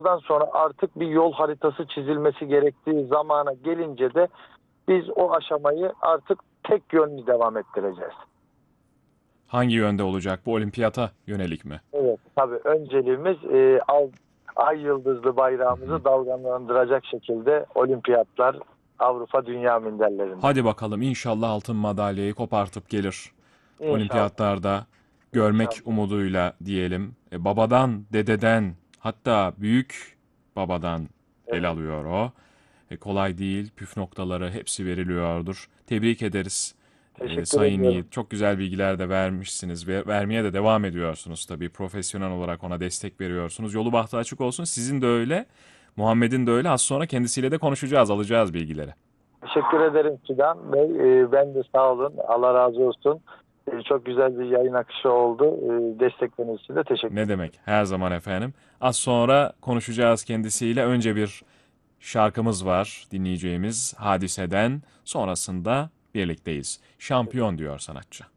Ondan sonra artık bir yol haritası çizilmesi gerektiği zamana gelince de biz o aşamayı artık tek yönlü devam ettireceğiz. Hangi yönde olacak? Bu olimpiyata yönelik mi? Evet, tabii önceliğimiz ay yıldızlı Hı hı. bayrağımızı dalgalandıracak şekilde olimpiyatlar, Avrupa Dünya minderlerinde. Hadi bakalım inşallah altın madalyayı kopartıp gelir. İnşallah, Olimpiyatlarda görmek inşallah. umuduyla diyelim. Babadan, dededen, hatta büyük babadan el Evet, alıyor o. Kolay değil, püf noktaları hepsi veriliyordur. Tebrik ederiz. teşekkür Sayın ediyorum. Yiğit. Çok güzel bilgiler de vermişsiniz ve vermeye de devam ediyorsunuz tabii. Profesyonel olarak ona destek veriyorsunuz. Yolu bahtı açık olsun. Sizin de öyle, Muhammed'in de öyle. Az sonra kendisiyle de konuşacağız, alacağız bilgileri. Teşekkür ederim Fidan Bey. Ben de sağ olun. Allah razı olsun. Çok güzel bir yayın akışı oldu. Destekleriniz için de teşekkür Ne ederim. demek? Her zaman efendim. Az sonra konuşacağız kendisiyle. Önce bir şarkımız var dinleyeceğimiz Hadise'den. Sonrasında birlikteyiz. Şampiyon diyor sanatçı.